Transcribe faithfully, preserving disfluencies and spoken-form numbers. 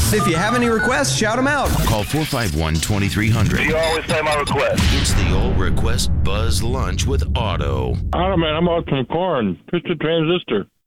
If you have any requests, shout them out. Call four five one, two three zero zero. You always say my request. It's the All Request Buzz Lunch with Otto. Otto, man, I'm out some corn. Pitch a transistor.